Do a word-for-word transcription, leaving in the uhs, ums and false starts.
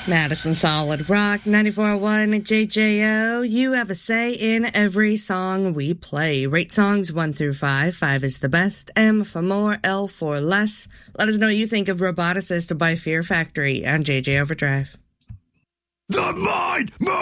Madison Solid Rock, ninety-four point one J J O. You have a say in every song we play. Rate songs one through five. Five is the best. M for more, L for less. Let us know what you think of Roboticist by Fear Factory on J J Overdrive. The Mind